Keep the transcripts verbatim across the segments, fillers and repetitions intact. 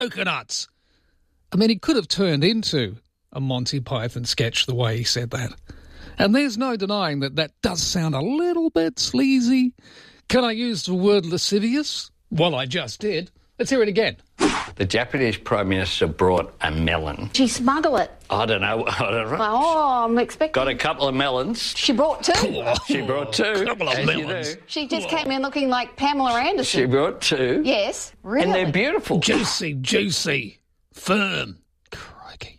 coconuts. I mean, he could have turned into a Monty Python sketch the way he said that. And there's no denying that that does sound a little bit sleazy. Can I use the word lascivious? Well, I just did. Let's hear it again. The Japanese Prime Minister brought a melon. She smuggled it. I don't know. I don't know. Oh, I'm expecting... Got a couple of melons. She brought two. She brought two. A couple of as melons. you do. She just came in looking like Pamela Anderson. She brought two. Yes, really. And they're beautiful. Juicy, juicy, firm. Crikey.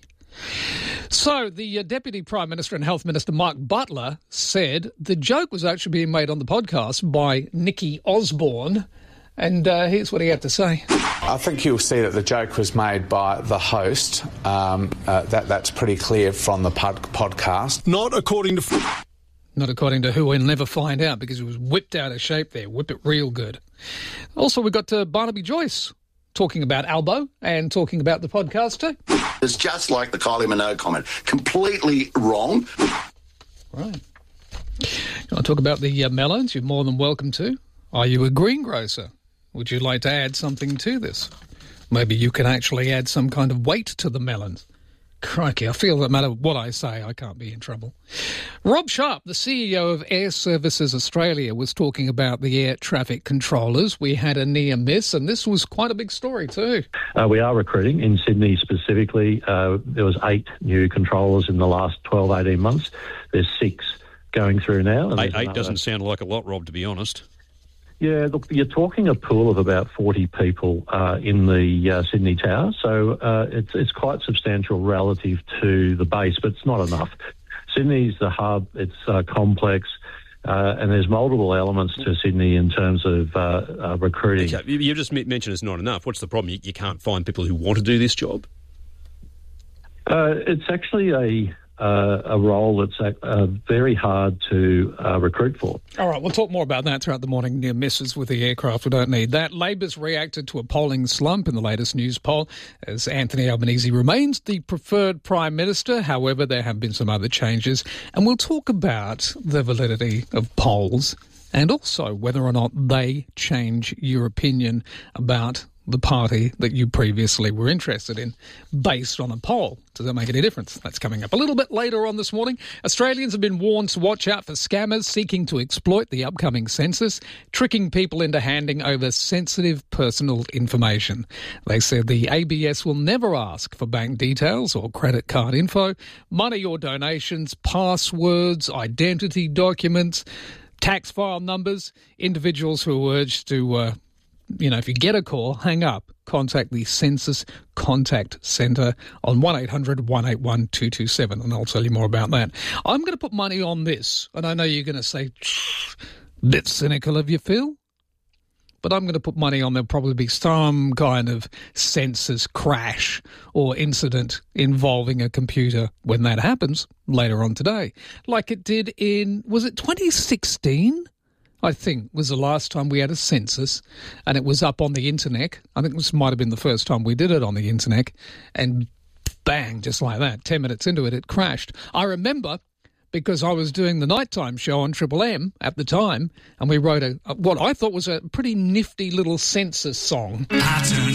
So the uh, Deputy Prime Minister and Health Minister, Mark Butler, said the joke was actually being made on the podcast by Nikki Osborne. And uh, here's what he had to say. I think you'll see that the joke was made by the host. Um, uh, that That's pretty clear from the pod- podcast. Not according to... F- Not according to who, we'll never find out because it was whipped out of shape there. Whip it real good. Also, we've got uh, Barnaby Joyce talking about Albo and talking about the podcast too. It's just like the Kylie Minogue comment. Completely wrong. Right. You want to talk about the uh, melons? You're more than welcome to. Are you a greengrocer? Would you like to add something to this? Maybe you can actually add some kind of weight to the melons. Crikey, I feel that no matter what I say, I can't be in trouble. Rob Sharp, the C E O of Air Services Australia, was talking about the air traffic controllers. We had a near miss, and this was quite a big story too. Uh, we are recruiting in Sydney specifically. Uh, there was eight new controllers in the last twelve, eighteen months. There's six going through now. And eight eight another... doesn't sound like a lot, Rob, to be honest. Yeah, look, you're talking a pool of about forty people uh, in the uh, Sydney Tower, so uh, it's it's quite substantial relative to the base, but it's not enough. Sydney's the hub, it's uh, complex, uh, and there's multiple elements to Sydney in terms of uh, uh, recruiting. Okay, you just mentioned it's not enough. What's the problem? You, you can't find people who want to do this job? Uh, it's actually a... Uh, a role that's uh, very hard to uh, recruit for. All right, we'll talk more about that throughout the morning. Near misses with the aircraft, we don't need that. Labor's reacted to a polling slump in the latest news poll as Anthony Albanese remains the preferred Prime Minister. However, there have been some other changes, and we'll talk about the validity of polls and also whether or not they change your opinion about the party that you previously were interested in based on a poll. Does that make any difference? That's coming up a little bit later on this morning. Australians have been warned to watch out for scammers seeking to exploit the upcoming census, tricking people into handing over sensitive personal information. They said the A B S will never ask for bank details or credit card info, money or donations, passwords, identity documents, tax file numbers. Individuals who are urged to uh, You know, if you get a call, hang up, contact the Census Contact Centre on one eight hundred, one eight one, two two seven, and I'll tell you more about that. I'm going to put money on this, and I know you're going to say, bit cynical of you, Phil, but I'm going to put money on there'll probably be some kind of census crash or incident involving a computer when that happens later on today, like it did in, was it twenty sixteen? I think, was the last time we had a census, and it was up on the internet. I think this might have been the first time we did it on the internet, and bang, just like that, ten minutes into it, it crashed. I remember because I was doing the nighttime show on Triple M at the time, and we wrote a what I thought was a pretty nifty little census song.